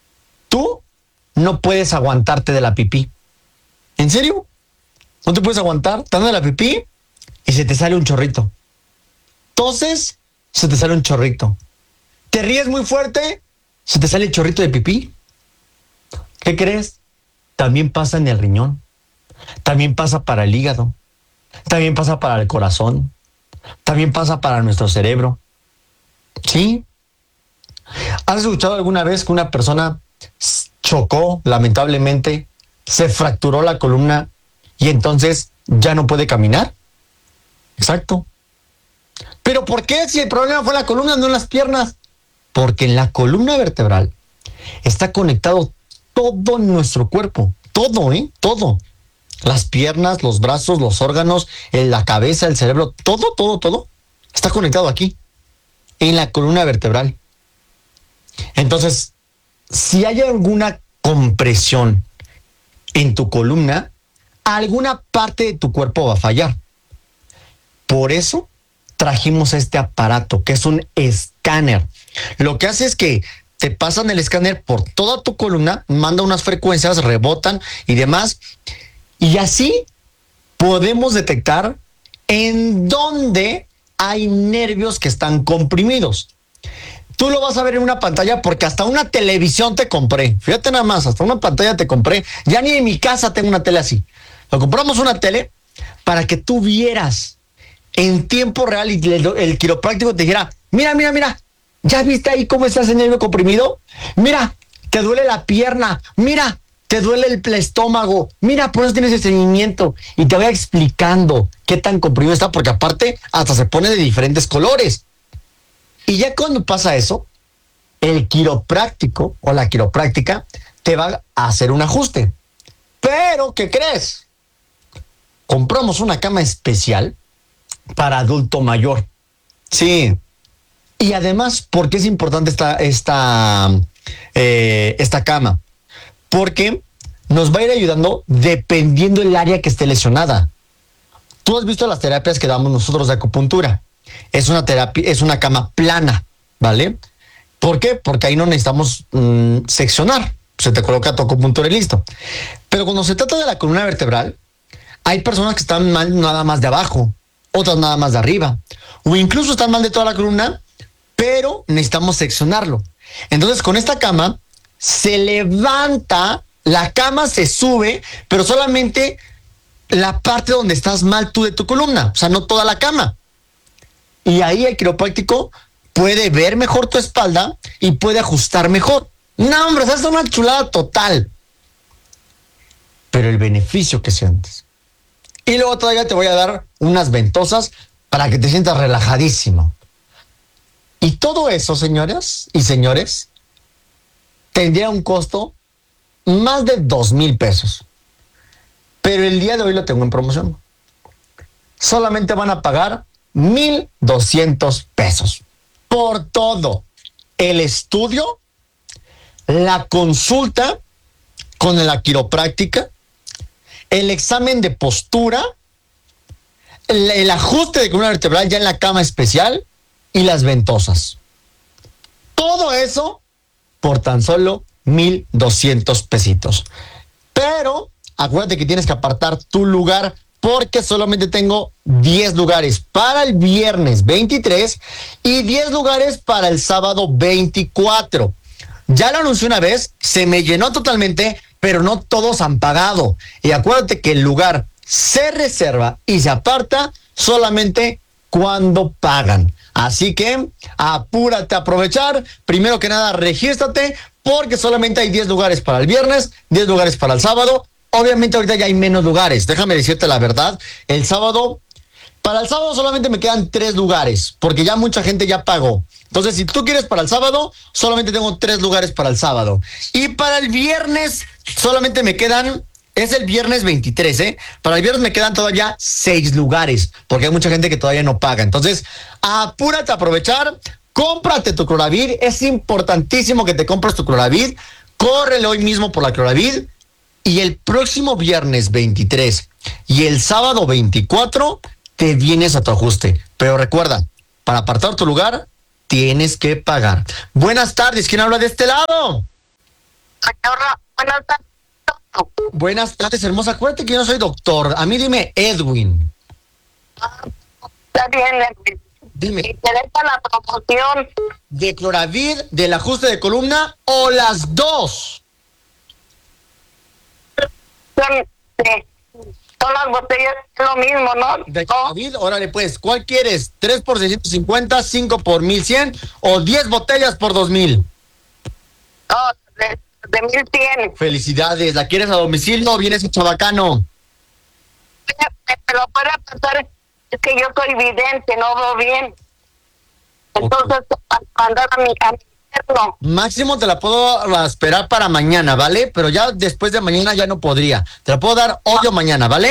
Tú no puedes aguantarte de la pipí. ¿En serio? ¿No te puedes aguantar? Te anda de la pipí y se te sale un chorrito. Toses, se te sale un chorrito. Te ríes muy fuerte, se te sale el chorrito de pipí. ¿Qué crees? También pasa en el riñón. También pasa para el hígado. También pasa para el corazón. También pasa para nuestro cerebro. ¿Sí? ¿Has escuchado alguna vez que una persona chocó, lamentablemente, se fracturó la columna y entonces ya no puede caminar? Exacto. ¿Pero por qué? Si el problema fue la columna, no en las piernas. Porque en la columna vertebral está conectado todo nuestro cuerpo. Todo, ¿eh? Todo. Las piernas, los brazos, los órganos, la cabeza, el cerebro, todo, todo, todo está conectado aquí, en la columna vertebral. Entonces, si hay alguna compresión en tu columna, alguna parte de tu cuerpo va a fallar. Por eso trajimos este aparato, que es un escáner. Lo que hace es que te pasan el escáner por toda tu columna, manda unas frecuencias, rebotan y demás, y así podemos detectar en dónde hay nervios que están comprimidos. Tú lo vas a ver en una pantalla porque hasta una televisión te compré. Fíjate nada más, hasta una pantalla te compré. Ya ni en mi casa tengo una tele así. Lo compramos una tele para que tú vieras en tiempo real y el, el quiropráctico te dijera, mira, mira, mira, ¿ya viste ahí cómo está ese nervio comprimido? Mira, te duele la pierna, mira, te duele el estómago, mira, por eso tienes estreñimiento. Y te voy explicando qué tan comprimido está, porque aparte hasta se pone de diferentes colores. Y ya cuando pasa eso, el quiropráctico o la quiropráctica te va a hacer un ajuste. Pero, ¿qué crees? Compramos una cama especial para adulto mayor. Sí. Y además, ¿por qué es importante esta, esta, eh, esta cama? Porque nos va a ir ayudando dependiendo del área que esté lesionada. Tú has visto las terapias que damos nosotros de acupuntura. Es una terapia, es una cama plana, ¿vale? ¿Por qué? Porque ahí no necesitamos mmm, seccionar. Se te coloca tu acupuntura y listo. Pero cuando se trata de la columna vertebral, hay personas que están mal nada más de abajo, otras nada más de arriba, o incluso están mal de toda la columna, pero necesitamos seccionarlo. Entonces, con esta cama se levanta, la cama se sube, pero solamente la parte donde estás mal tú de tu columna, o sea, no toda la cama. Y ahí el quiropráctico puede ver mejor tu espalda y puede ajustar mejor. No, hombre, es una chulada total. Pero el beneficio que sientes. Y luego todavía te voy a dar unas ventosas para que te sientas relajadísimo. Y todo eso, señoras y señores, tendría un costo más de dos mil pesos. Pero el día de hoy lo tengo en promoción. Solamente van a pagar mil doscientos pesos por todo. El estudio, la consulta con la quiropráctica, el examen de postura, el, el ajuste de columna vertebral ya en la cama especial y las ventosas. Todo eso por tan solo mil doscientos pesitos. Pero acuérdate que tienes que apartar tu lugar porque solamente tengo diez lugares para el viernes veintitrés y diez lugares para el sábado veinticuatro. Ya lo anuncié una vez, se me llenó totalmente, pero no todos han pagado. Y acuérdate que el lugar se reserva y se aparta solamente cuando pagan. Así que apúrate a aprovechar. Primero que nada, regístrate porque solamente hay diez lugares para el viernes, diez lugares para el sábado. Obviamente ahorita ya hay menos lugares. Déjame decirte la verdad. El sábado, para el sábado solamente me quedan tres lugares porque ya mucha gente ya pagó. Entonces, si tú quieres para el sábado, solamente tengo tres lugares para el sábado. Y para el viernes solamente me quedan, es el viernes veintitrés, ¿eh? Para el viernes me quedan todavía seis lugares porque hay mucha gente que todavía no paga. Entonces, apúrate a aprovechar. Cómprate tu Cloravid. Es importantísimo que te compres tu Cloravid. Córrele hoy mismo por la Cloravid. Y el próximo viernes veintitrés y el sábado veinticuatro te vienes a tu ajuste. Pero recuerda, para apartar tu lugar, tienes que pagar. Buenas tardes, ¿quién habla de este lado? Buenas tardes. Buenas tardes, hermosa. Acuérdate que yo no soy doctor. A mí dime Edwin. Está bien, Edwin. Dime. Me interesa la promoción. ¿De Cloravid, del ajuste de columna o las dos? Son, de, son las botellas, es lo mismo, ¿no? De Cloravid, órale pues. ¿Cuál quieres? ¿tres por seiscientos cincuenta, cinco por mil cien o diez botellas por dos mil? No, de, de mil cien. Felicidades. ¿La quieres a domicilio o vienes a Chabacano? Me lo puede pasar. Es que yo soy vidente, no veo bien. Entonces, okay. Mandar a mi, a mi yerno. Máximo te la puedo esperar para mañana, ¿vale? Pero ya después de mañana ya no podría. Te la puedo dar hoy o mañana, ¿vale?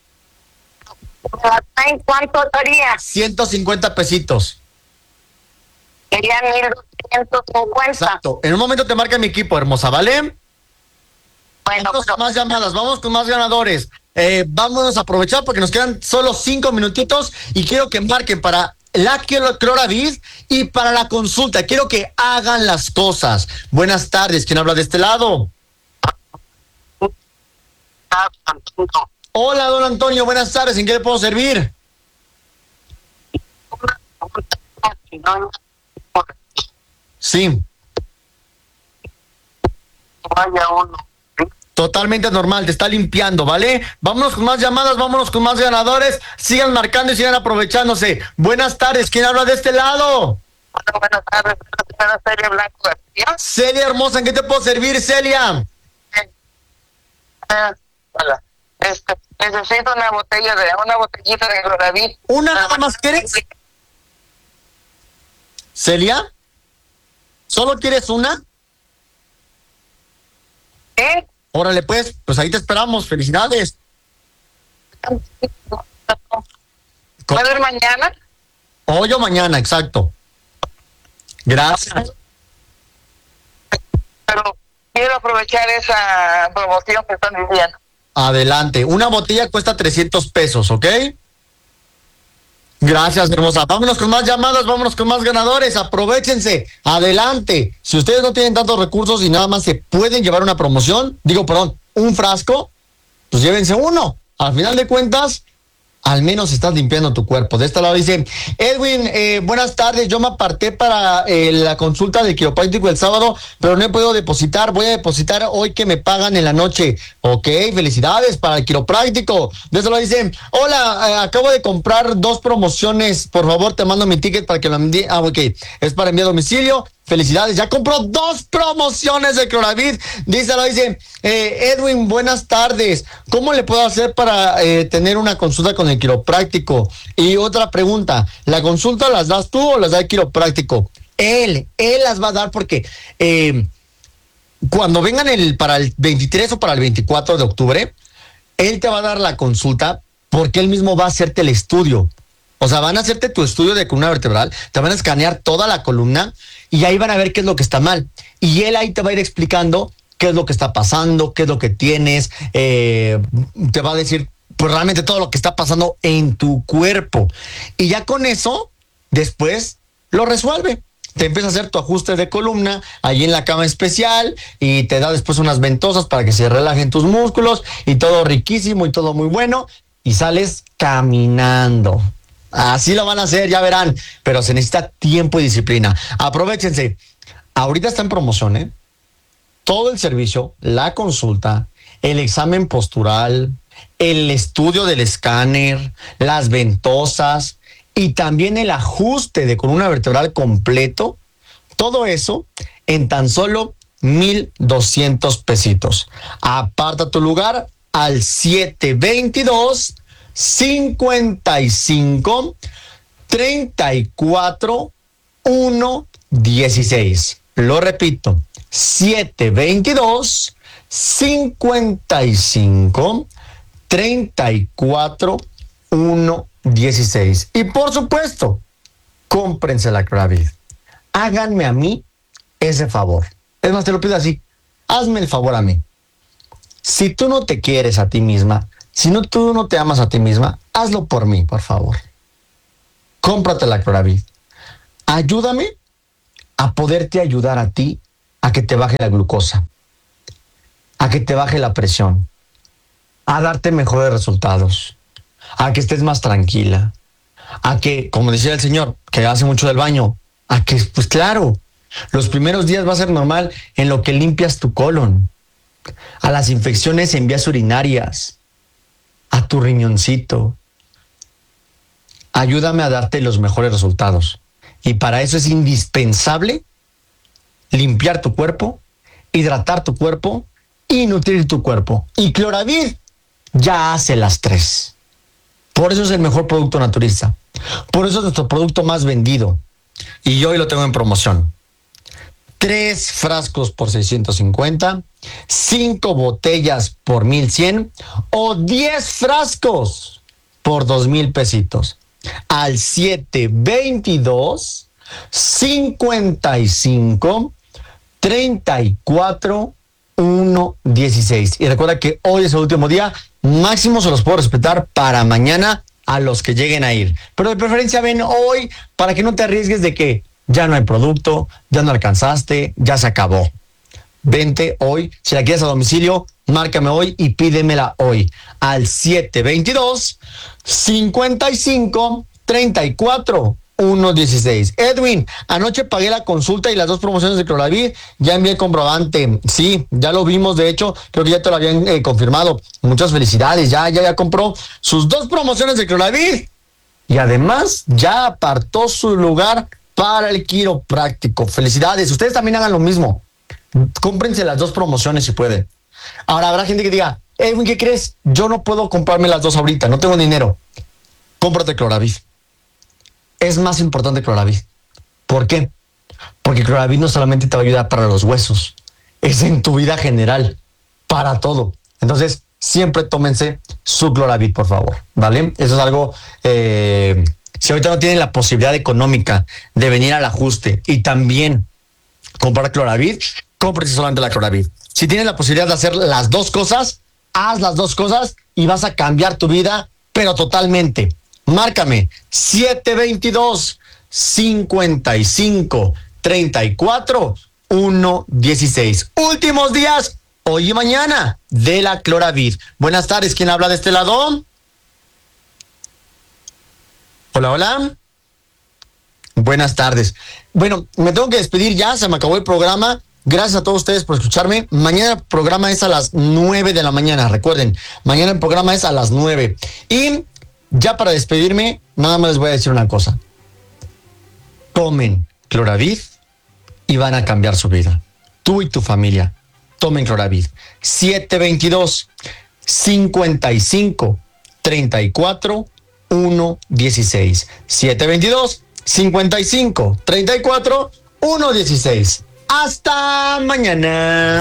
¿En cuánto sería? ciento cincuenta pesitos. Serían mil doscientos cincuenta. Exacto. En un momento te marca mi equipo, hermosa, ¿vale? Bueno, vamos pero... con más llamadas, vamos con más ganadores. Eh, vámonos a aprovechar porque nos quedan solo cinco minutitos y quiero que marquen para la Cloravid y para la consulta. Quiero que hagan las cosas. Buenas tardes, ¿quién habla de este lado? Hola, don Antonio, buenas tardes, ¿en qué le puedo servir? Sí. Vaya uno. Totalmente normal, te está limpiando, ¿vale? Vámonos con más llamadas, vámonos con más ganadores. Sigan marcando y sigan aprovechándose. Buenas tardes, ¿quién habla de este lado? Bueno, buenas tardes, señora Celia Blanco García. Celia hermosa, ¿en qué te puedo servir, Celia? Eh, eh, hola, este, necesito una botella de, una botellita de Cloravid. ¿Una nada más quieres? ¿Celia? ¿Solo quieres una? ¿Eh? Órale, pues, pues ahí te esperamos. Felicidades. ¿Puede ir mañana? Hoy o mañana, exacto. Gracias. Pero quiero aprovechar esa promoción que están diciendo. Adelante. Una botella cuesta trescientos pesos, ¿ok? Gracias, hermosa. Vámonos con más llamadas, vámonos con más ganadores. Aprovechense. Adelante. Si ustedes no tienen tantos recursos y nada más se pueden llevar una promoción, digo, perdón, un frasco, pues llévense uno. Al final de cuentas, al menos estás limpiando tu cuerpo. De este lado dice, Edwin, eh, buenas tardes. Yo me aparté para eh, la consulta del quiropráctico el sábado, pero no he podido depositar. Voy a depositar hoy que me pagan en la noche. Ok, felicidades para el quiropráctico. De este lado dice, hola, eh, acabo de comprar dos promociones. Por favor, te mando mi ticket para que lo envíe. Ah, ok, es para enviar a domicilio. Felicidades, ya compró dos promociones de Cloravid. Dice, lo dice, eh, Edwin, buenas tardes. ¿Cómo le puedo hacer para eh, tener una consulta con el quiropráctico? Y otra pregunta, ¿la consulta las das tú o las da el quiropráctico? Él, él las va a dar porque eh, cuando vengan el para el veintitrés o para el veinticuatro de octubre, él te va a dar la consulta porque él mismo va a hacerte el estudio. O sea, van a hacerte tu estudio de columna vertebral, te van a escanear toda la columna y ahí van a ver qué es lo que está mal. Y él ahí te va a ir explicando qué es lo que está pasando, qué es lo que tienes, eh, te va a decir pues realmente todo lo que está pasando en tu cuerpo. Y ya con eso, después lo resuelve. Te empieza a hacer tu ajuste de columna ahí en la cama especial y te da después unas ventosas para que se relajen tus músculos y todo riquísimo y todo muy bueno y sales caminando. Así lo van a hacer, ya verán, pero se necesita tiempo y disciplina. Aprovéchense. Ahorita está en promoción, ¿eh? Todo el servicio, la consulta, el examen postural, el estudio del escáner, las ventosas y también el ajuste de columna vertebral completo. Todo eso en tan solo mil doscientos pesitos. Aparta tu lugar al siete veintidós cincuenta y cinco treinta y cuatro uno dieciséis. Lo repito, siete veintidós cincuenta y cinco treinta y cuatro uno dieciséis. Y por supuesto, cómprense la Cloravid. Háganme a mí ese favor. Es más, te lo pido así. Hazme el favor a mí. Si tú no te quieres a ti misma, si no, tú no te amas a ti misma, hazlo por mí, por favor. Cómprate la Cloravit. Ayúdame a poderte ayudar a ti a que te baje la glucosa, a que te baje la presión, a darte mejores resultados, a que estés más tranquila, a que, como decía el señor, que hace mucho del baño, a que, pues claro, los primeros días va a ser normal en lo que limpias tu colon, a las infecciones en vías urinarias, a tu riñoncito. Ayúdame a darte los mejores resultados. Y para eso es indispensable limpiar tu cuerpo, hidratar tu cuerpo y nutrir tu cuerpo. Y Cloravit ya hace las tres. Por eso es el mejor producto naturista. Por eso es nuestro producto más vendido. Y hoy lo tengo en promoción. Tres frascos por seiscientos cincuenta, cinco botellas por mil cien o diez frascos por dos mil pesitos. Al siete veintidós, cincuenta y cinco, treinta y cuatro, uno dieciséis. Y recuerda que hoy es el último día. Máximo se los puedo respetar para mañana a los que lleguen a ir. Pero de preferencia ven hoy para que no te arriesgues de que ya no hay producto, ya no alcanzaste, ya se acabó. Vente hoy. Si la quieres a domicilio, márcame hoy y pídemela hoy. Al siete veintidós, cincuenta y cinco, treinta y cuatro, uno dieciséis. Edwin, anoche pagué la consulta y las dos promociones de Cloravit. Ya envié el comprobante. Sí, ya lo vimos. De hecho, creo que ya te lo habían eh, confirmado. Muchas felicidades. Ya, ya, ya compró sus dos promociones de Cloravit. Y además, ya apartó su lugar para el quiropráctico. Felicidades. Ustedes también hagan lo mismo. Cómprense las dos promociones si pueden. Ahora habrá gente que diga, Edwin, ¿qué crees? Yo no puedo comprarme las dos ahorita. No tengo dinero. Cómprate Cloravit. Es más importante Cloravit. ¿Por qué? Porque Cloravit no solamente te va a ayudar para los huesos, es en tu vida general, para todo. Entonces, siempre tómense su Cloravit, por favor, ¿vale? Eso es algo, eh, si ahorita no tienen la posibilidad económica de venir al ajuste y también comprar Cloravit, cómprese solamente la Cloravit. Si tienes la posibilidad de hacer las dos cosas, haz las dos cosas y vas a cambiar tu vida, pero totalmente. Márcame siete veintidós, cincuenta y cinco, treinta y cuatro, uno dieciséis. Últimos días, hoy y mañana, de la Cloravit. Buenas tardes, ¿quién habla de este lado? Hola, hola. Buenas tardes. Bueno, me tengo que despedir ya, se me acabó el programa. Gracias a todos ustedes por escucharme. Mañana el programa es a las nueve de la mañana, recuerden. Mañana el programa es a las nueve. Y ya para despedirme, nada más les voy a decir una cosa. Tomen Cloravit y van a cambiar su vida. Tú y tu familia, tomen Cloravit. siete veintidós, cincuenta y cinco, treinta y cuatro, uno dieciséis. siete veintidós, cincuenta y cinco, treinta y cuatro, uno dieciséis. Hasta mañana.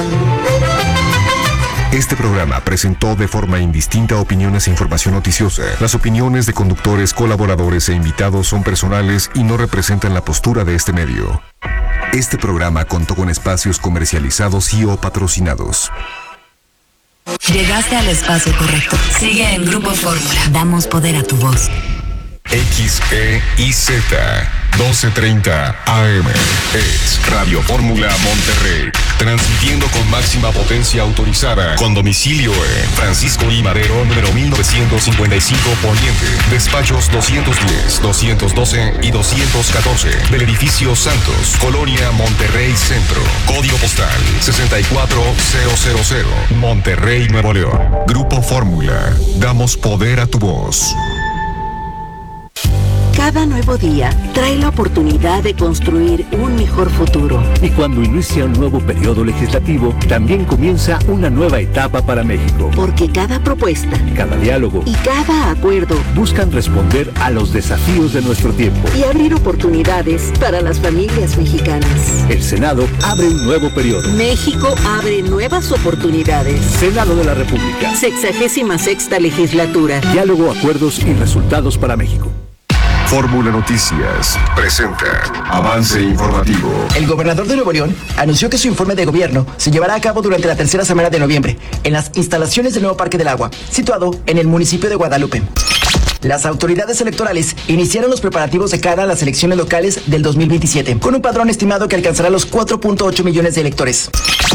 Este programa presentó de forma indistinta opiniones e información noticiosa. Las opiniones de conductores, colaboradores e invitados son personales y no representan la postura de este medio. Este programa contó con espacios comercializados y o patrocinados. Llegaste al espacio correcto. Sigue en Grupo Fórmula. Damos poder a tu voz. X E I Z doce treinta A M es Radio Fórmula Monterrey, transmitiendo con máxima potencia autorizada, con domicilio en Francisco I. Madero, número mil novecientos cincuenta y cinco Poniente, despachos doscientos diez, doscientos doce y doscientos catorce, del edificio Santos, Colonia Monterrey Centro, código postal sesenta y cuatro mil, Monterrey, Nuevo León. Grupo Fórmula, damos poder a tu voz. Cada nuevo día trae la oportunidad de construir un mejor futuro. Y cuando inicia un nuevo periodo legislativo, también comienza una nueva etapa para México. Porque cada propuesta, cada diálogo y cada acuerdo buscan responder a los desafíos de nuestro tiempo y abrir oportunidades para las familias mexicanas. El Senado abre un nuevo periodo. México abre nuevas oportunidades. Senado de la República. Sexagésima sexta legislatura. Diálogo, acuerdos y resultados para México. Fórmula Noticias presenta Avance Informativo. El gobernador de Nuevo León anunció que su informe de gobierno se llevará a cabo durante la tercera semana de noviembre en las instalaciones del nuevo Parque del Agua, situado en el municipio de Guadalupe. Las autoridades electorales iniciaron los preparativos de cara a las elecciones locales del dos mil veintisiete, con un padrón estimado que alcanzará los cuatro punto ocho millones de electores.